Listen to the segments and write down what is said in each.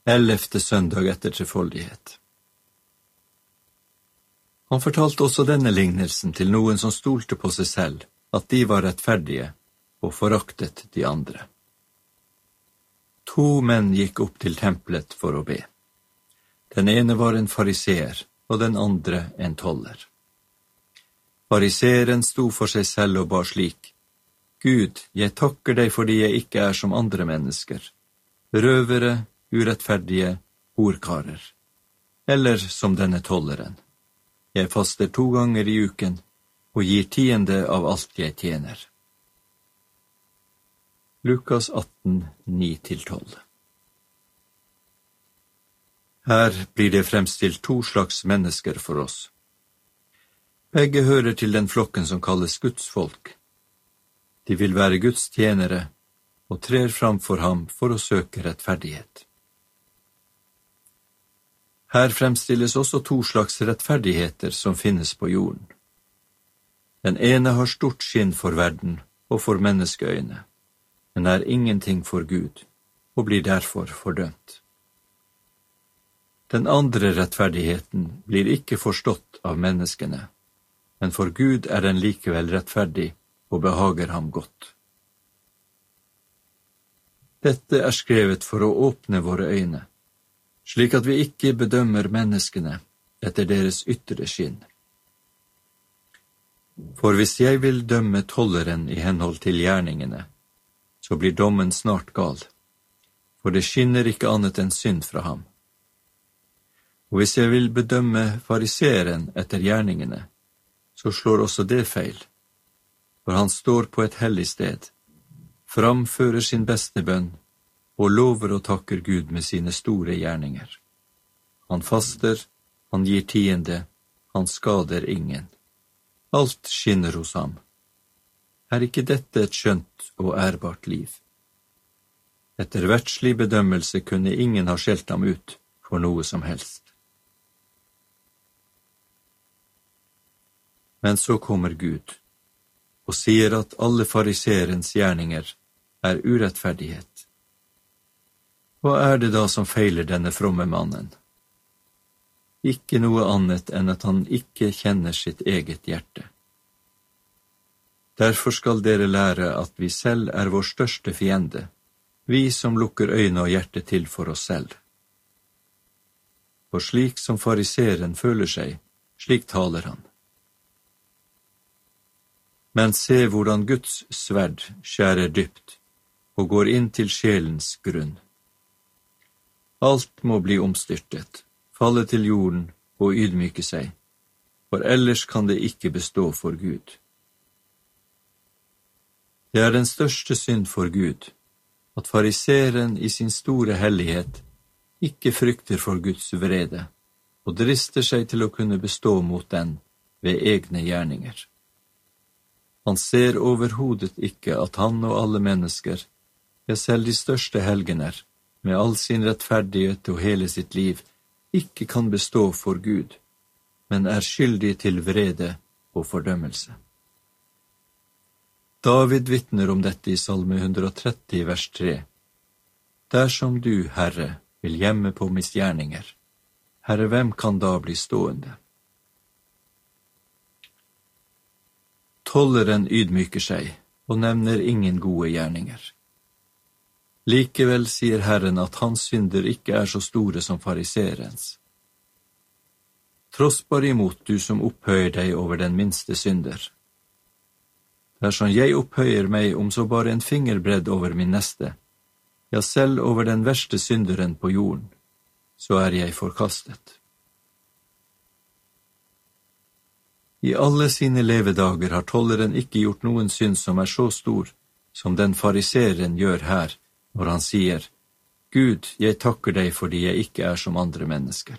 11. søndag etter trefoldighet. Han fortalte også denne lignelsen til noen som stolte på seg selv, at de var rettferdige og foraktet de andre. 2 menn gikk opp til tempelet for å be. Den ene var en fariseer, og den andre en toller. Fariseeren sto for seg selv og ba slik: Gud, jeg takker deg fordi jeg ikke er som andre mennesker, røvere, urettferdige, horkarer, eller som denne tolleren. Jeg faster 2 ganger i uken og gir 10% av alt jeg tjener. Lukas 18, 9-12. Her blir det fremstilt 2 slags mennesker for oss. Begge hører til den flokken som kalles Guds folk. De vil være Guds tjenere og trer fram for ham for å søke rettferdighet. Her fremstilles også 2 slags rettferdigheter som finnes på jorden. Den ene har stort skinn for verden og for menneskeøyne, men er ingenting for Gud, og blir derfor fordømt. Den andre rettferdigheten blir ikke forstått av menneskene, men for Gud er den likevel rettferdig og behager ham godt. Dette er skrevet for å åpne våre øyne, slik at vi ikke bedømmer menneskene etter deres ytre skinn. For hvis jeg vil dømme tolleren i henhold til gjerningene, så blir dommen snart gal, for det skinner ikke annet enn synd fra ham. Og hvis jeg vil bedømme fariseeren etter gjerningene, så slår også det feil, for han står på et hellig sted, framfører sin beste bønn, og lover og takker Gud med sine store gjerninger. Han faster, han gir 10%, han skader ingen. Alt skinner hos ham. Er ikke dette et skjønt og ærbart liv? Etter verdslig bedømmelse kunne ingen ha skjelt ham ut for noe som helst. Men så kommer Gud, og sier at alle fariseerens gjerninger er urettferdighet. Hva er det da som feiler denne fromme mannen? Ikke noe annet enn at han ikke kjenner sitt eget hjerte. Derfor skal dere lære at vi selv er vår største fiende, vi som lukker øyne og hjerte til for oss selv. For slik som fariseeren føler seg, slik taler han. Men se hvordan Guds sverd skjærer dypt og går inn til sjelens grunn. Alt må bli omstyrtet, falle til jorden og ydmyke seg, for ellers kan det ikke bestå for Gud. Det er den største synd for Gud, at fariseeren i sin store hellighet ikke frykter for Guds vrede, og drister seg til å kunne bestå mot den ved egne gjerninger. Han ser overhodet ikke at han og alle mennesker, ja selv de største helgener, med all sin rettferdighet og hele sitt liv, ikke kan bestå for Gud, men er skyldig til vrede og fordømmelse. David vitner om dette i Salme 130, vers 3. Dersom du, Herre, vil gjemme på misgjerninger, Herre, hvem kan da bli stående? Tolleren ydmyker seg og nevner ingen gode gjerninger. Likevel sier Herren at hans synder ikke er så store som fariseerens. Tross bare imot du som opphøyer deg over den minste synder. Dersom jeg opphøyer meg om så bare en fingerbredd over min neste, ja selv over den verste synderen på jorden, så er jeg forkastet. I alle sine levedager har tolleren ikke gjort noen synd som er så stor som den fariseeren gjør her, når han sier: Gud, jeg takker deg fordi jeg ikke er som andre mennesker.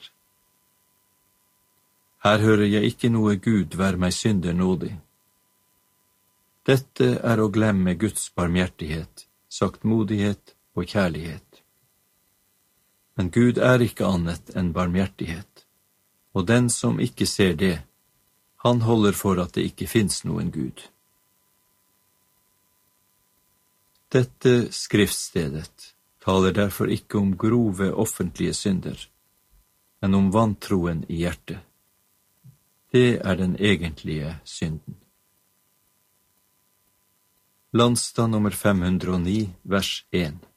Her hører jeg ikke noe Gud vær meg synder nådig. Dette er å glemme Guds barmhjertighet, saktmodighet og kjærlighet. Men Gud er ikke annet enn barmhjertighet, og den som ikke ser det, han holder for at det ikke finnes noen Gud. Dette skriftstedet taler derfor ikke om grove offentlige synder, men om vantroen i hjertet. Det er den egentlige synden. Landstad nummer 509, vers 1.